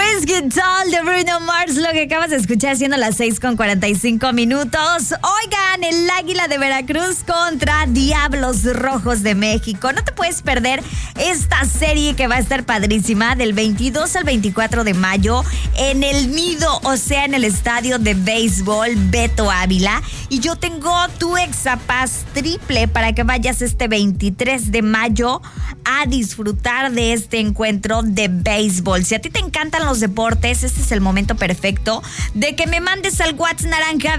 Whiskey Doll de Bruno Mars, lo que acabas de escuchar siendo las 6:45. Oigan, el Águila de Veracruz contra Diablos Rojos de México. No te puedes perder esta serie que va a estar padrísima del 22 al 24 de mayo en el Nido, o sea, en el estadio de béisbol Beto Ávila. Y yo tengo tu Exapaz triple para que vayas este 23 de mayo a disfrutar de este encuentro de béisbol. Si a ti te encantan los deportes, este es el momento perfecto de que me mandes al WhatsApp naranja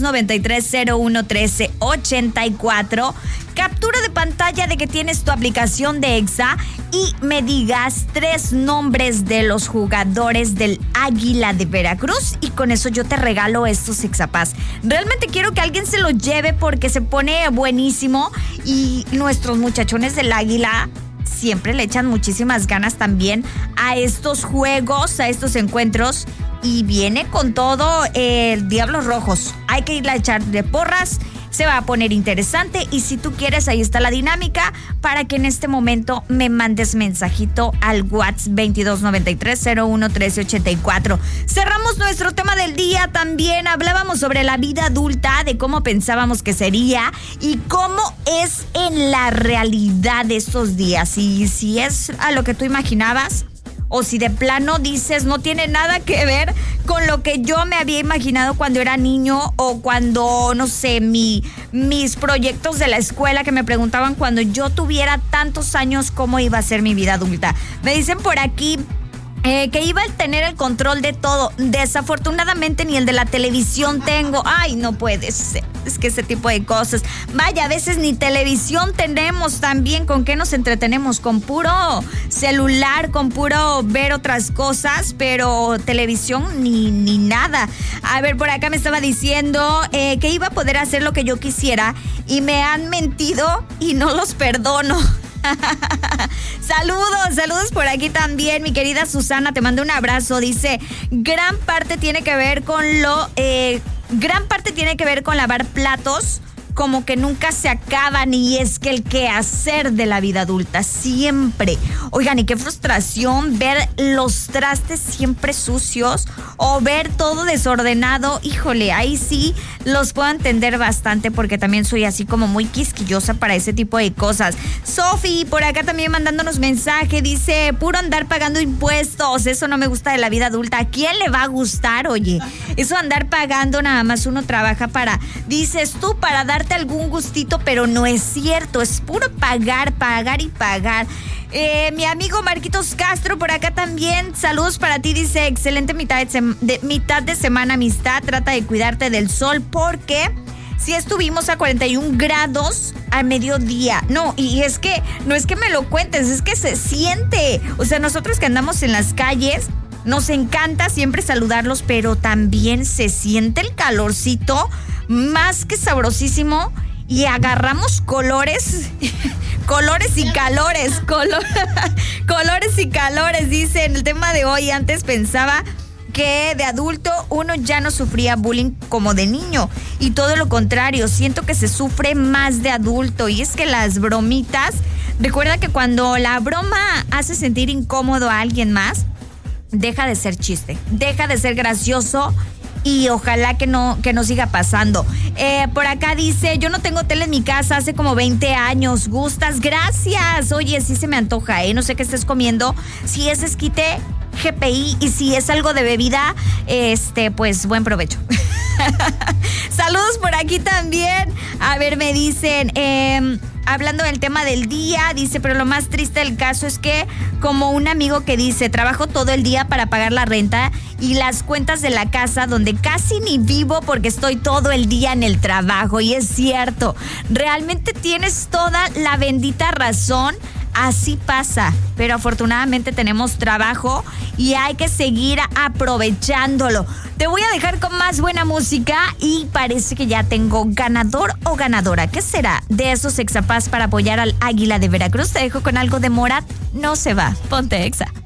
2293-0113-84, captura de pantalla de que tienes tu aplicación de Exa y me digas 3 nombres de los jugadores del Águila de Veracruz, y con eso yo te regalo estos Exapaz. Realmente quiero que alguien se lo lleve porque se pone buenísimo y nuestros muchachones del Águila siempre le echan muchísimas ganas también a estos juegos, a estos encuentros, y viene con todo el Diablos Rojos. Hay que ir a echar de porras, se va a poner interesante, y si tú quieres, ahí está la dinámica para que en este momento me mandes mensajito al WhatsApp 2293-011384. Cerramos nuestro tema del día. También hablábamos sobre la vida adulta, de cómo pensábamos que sería y cómo es en la realidad de estos días, y si es a lo que tú imaginabas, o si de plano dices no tiene nada que ver con lo que yo me había imaginado cuando era niño, o cuando, no sé, mis proyectos de la escuela, que me preguntaban cuando yo tuviera tantos años cómo iba a ser mi vida adulta. Me dicen por aquí que iba a tener el control de todo. Desafortunadamente ni el de la televisión tengo. Ay, no puede ser. Es que ese tipo de cosas. Vaya, a veces ni televisión tenemos también. ¿Con qué nos entretenemos? Con puro celular, con puro ver otras cosas, pero televisión ni nada. A ver, por acá me estaba diciendo que iba a poder hacer lo que yo quisiera y me han mentido y no los perdono. Saludos por aquí también, mi querida Susana, te mando un abrazo. Dice, gran parte tiene que ver con lavar platos, como que nunca se acaban, y es que el quehacer de la vida adulta siempre. Oigan, y qué frustración ver los trastes siempre sucios o ver todo desordenado. Híjole, ahí sí los puedo entender bastante, porque también soy así como muy quisquillosa para ese tipo de cosas. Sofi, por acá también mandándonos mensaje, dice, puro andar pagando impuestos, eso no me gusta de la vida adulta. ¿A quién le va a gustar, oye? Eso de andar pagando, nada más uno trabaja para, dices tú, para darte algún gustito, pero no es cierto, es puro pagar y pagar. Mi amigo Marquitos Castro por acá también, saludos para ti, dice, excelente mitad de semana, amistad, trata de cuidarte del sol, porque si estuvimos a 41 grados al mediodía. No, y es que no es que me lo cuentes, es que se siente. O sea, nosotros que andamos en las calles, nos encanta siempre saludarlos, pero también se siente el calorcito más que sabrosísimo, y agarramos colores y calores, colores y calores, dice en el tema de hoy. Antes pensaba que de adulto uno ya no sufría bullying como de niño, y todo lo contrario, siento que se sufre más de adulto, y es que las bromitas, recuerda que cuando la broma hace sentir incómodo a alguien más, deja de ser chiste, deja de ser gracioso, y ojalá que no siga pasando. Por acá dice, yo no tengo tele en mi casa hace como 20 años. ¿Gustas? Gracias. Oye, sí se me antoja, no sé qué estés comiendo. Si es esquite, GPI, y si es algo de bebida, pues buen provecho. Saludos por aquí también. A ver, me dicen, hablando del tema del día, dice, pero lo más triste del caso es que, como un amigo que dice, trabajo todo el día para pagar la renta y las cuentas de la casa, donde casi ni vivo porque estoy todo el día en el trabajo. Y es cierto, realmente tienes toda la bendita razón. Así pasa, pero afortunadamente tenemos trabajo y hay que seguir aprovechándolo. Te voy a dejar con más buena música, y parece que ya tengo ganador o ganadora. ¿Qué será de esos Exapaz para apoyar al Águila de Veracruz? Te dejo con algo de Morat. No se va, ponte Exa.